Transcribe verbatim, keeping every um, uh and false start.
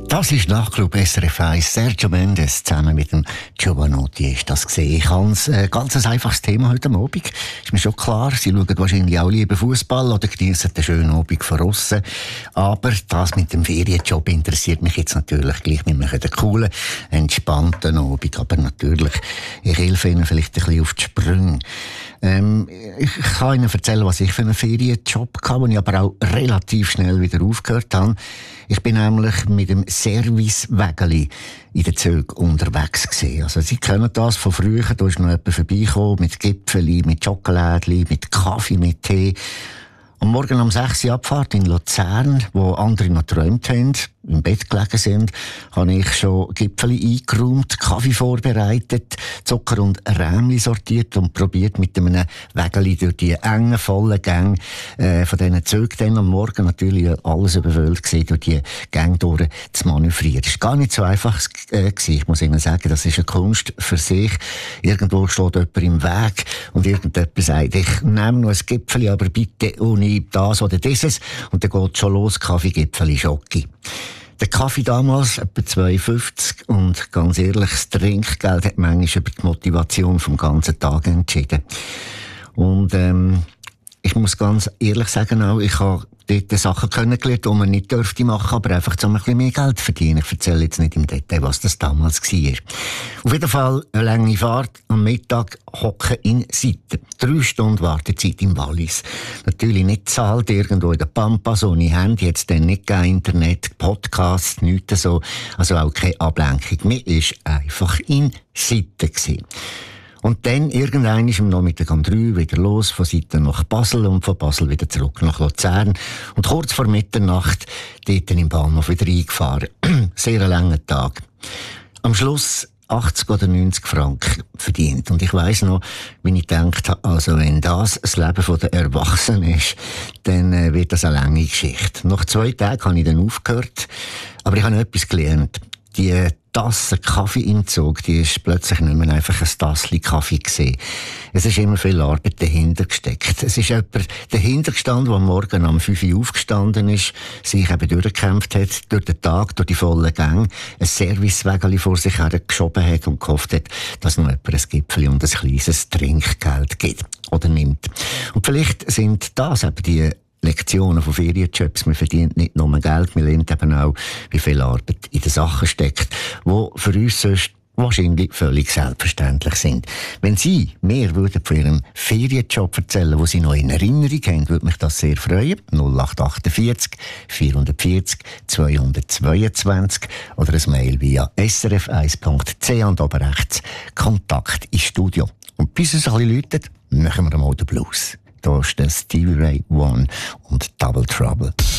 Das ist Nachtclub S R F eins. Sergio Mendes zusammen mit dem Giovanotti ist das gesehen. Ich habe ein äh, ganz einfaches Thema heute Abend. Ist mir schon klar, Sie schauen wahrscheinlich auch lieber Fußball oder genießen den schönen Abend von aussen. Aber das mit dem Ferienjob interessiert mich jetzt natürlich gleich. Wir machen einen coolen, entspannten Abend. Aber natürlich, ich helfe Ihnen vielleicht ein bisschen auf die Sprünge. Ähm, ich kann Ihnen erzählen, was ich für einen Ferienjob hatte, den ich aber auch relativ schnell wieder aufgehört habe. Ich bin nämlich mit dem Service-Wägeli in den Zügen unterwegs gewesen. Also, Sie kennen das von früher. Da ist noch jemand vorbeigekommen mit Gipfeli, mit Schokolädli, mit Kaffee, mit Tee. Am Morgen um sechs Uhr Abfahrt in Luzern, wo andere noch geträumt haben, im Bett gelegen sind, habe ich schon Gipfeli eingeräumt, Kaffee vorbereitet, Zucker und Rämli sortiert und probiert mit einem Wägeli durch die engen, vollen Gänge äh, von diesen Zügen dann am Morgen natürlich alles überfüllt gewesen, durch die Gänge durch zu manövrieren. Das war gar nicht so einfach äh, gewesen. Ich muss Ihnen sagen, das ist eine Kunst für sich. Irgendwo steht jemand im Weg und irgendjemand sagt, ich nehme noch ein Gipfeli, aber bitte ohne das oder dieses. Und dann geht es schon los, Kaffee, Gipfeli, Schoki. Der Kaffee damals, etwa zwei fünfzig, und ganz ehrlich, das Trinkgeld hat manchmal über die Motivation vom ganzen Tag entschieden. Und ähm, ich muss ganz ehrlich sagen auch, ich habe dort Sachen kennengelernt, die man nicht dürfte machen, aber einfach um ein bisschen mehr Geld verdienen. Ich erzähle jetzt nicht im Detail, was das damals war. Auf jeden Fall eine lange Fahrt, am Mittag hocken in Sitten. Drei Stunden Wartezeit im Wallis. Natürlich nicht zahlt, irgendwo in der Pampas, ohne Handy, jetzt dann nicht kein Internet, Podcasts, nichts so, also auch keine Ablenkung. Mir war einfach in Sitten gewesen. Und dann irgendwann ist am Nachmittag um drei wieder los, von Seiten nach Basel und von Basel wieder zurück nach Luzern. Und kurz vor Mitternacht dort im Bahnhof wieder eingefahren. Sehr ein langer Tag. Am Schluss achtzig oder neunzig Franken verdient. Und ich weiss noch, wie ich gedacht habe, also wenn das das Leben der Erwachsenen ist, dann äh, wird das eine lange Geschichte. Nach zwei Tagen habe ich dann aufgehört, aber ich habe noch etwas gelernt. Die Tasse Kaffee im Zug, die ist plötzlich nicht mehr einfach ein Tassli Kaffee gesehen. Es ist immer viel Arbeit dahinter gesteckt. Es ist jemand dahinter gestanden, der am Morgen um fünf Uhr aufgestanden ist, sich eben durchgekämpft hat, durch den Tag, durch die vollen Gänge, ein Servicewägeli vor sich her geschoben hat und gehofft hat, dass noch jemand ein Gipfeli und ein kleines Trinkgeld gibt oder nimmt. Und vielleicht sind das eben die Lektionen von Ferienjobs. Man verdient nicht nur Geld, man lernt eben auch, wie viel Arbeit in den Sachen steckt, die für uns sonst wahrscheinlich völlig selbstverständlich sind. Wenn Sie mehr würden von Ihrem Ferienjob erzählen, wo Sie noch in Erinnerung haben, würde mich das sehr freuen. null acht achtundvierzig vierhundertvierzig zweihundertzweiundzwanzig oder ein Mail via s r f eins punkt c h und oben rechts Kontakt ins Studio. Und bis es ein bisschen läutet, machen wir mal den Blues. Da ist der Stevie Ray Vaughan und Double Trouble.